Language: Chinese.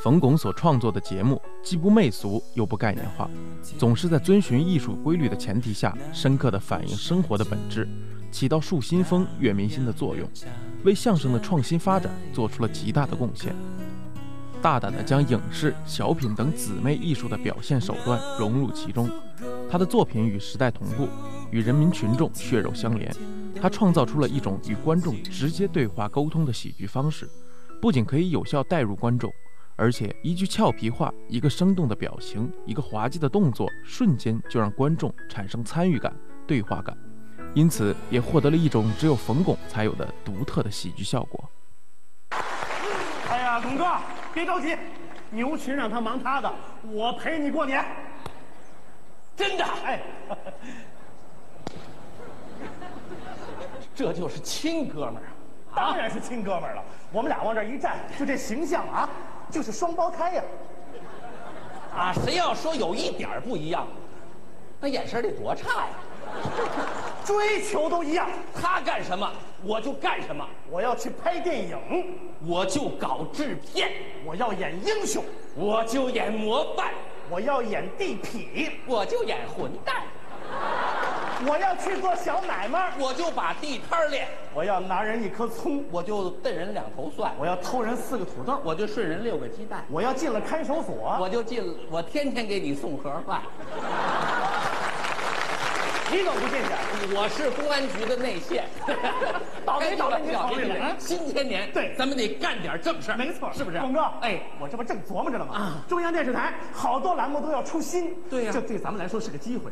冯巩所创作的节目既不媚俗又不概念化，总是在遵循艺术规律的前提下，深刻地反映生活的本质，起到树新风、悦民心的作用，为相声的创新发展做出了极大的贡献。大胆地将影视、小品等姊妹艺术的表现手段融入其中，他的作品与时代同步，与人民群众血肉相连。他创造出了一种与观众直接对话沟通的喜剧方式，不仅可以有效带入观众，而且一句俏皮话、一个生动的表情、一个滑稽的动作，瞬间就让观众产生参与感、对话感，因此也获得了一种只有冯巩才有的独特的喜剧效果。 哎呀，董哥，别着急，牛群让他忙他的，我陪你过年。 真的？ 哎， 这就是亲哥们儿啊！ 当然是亲哥们儿了。我们俩往这一站，就这形象啊，就是双胞胎呀。 啊，谁要说有一点不一样，那眼神得多差呀！ 追求都一样， 他干什么我就干什么， 我要去拍电影， 我就搞制片， 我要演英雄， 我就演模范， 我要演地痞， 我就演混蛋， 我要去做小买卖， 我就把地摊练， 我要拿人一颗葱， 我就瞪人2头蒜， 我要偷人4个土豆， 我就顺人6个鸡蛋， 我要进了看守所， 我天天给你送盒饭。 你怎么不进去？ 我是公安局的内线。 倒霉倒霉您考虑了啊！ 新千年， 对， 咱们得干点正事儿， 没错， 是不是？ 董哥， 哎， 我这不正琢磨着呢吗？ 啊， 中央电视台好多栏目都要出新， 对呀， 这对咱们来说是个机会。